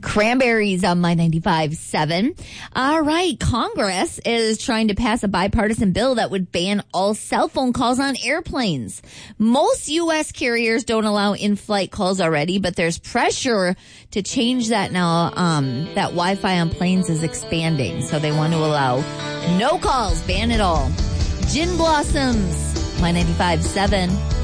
Cranberries on my 95.7. All right. Congress is trying to pass a bipartisan bill that would ban all cell phone calls on airplanes. Most U.S. carriers don't allow in-flight calls already, but there's pressure to change that now. That Wi-Fi on planes is expanding, so they want to allow no calls, ban it all. Gin Blossoms, my 95.7.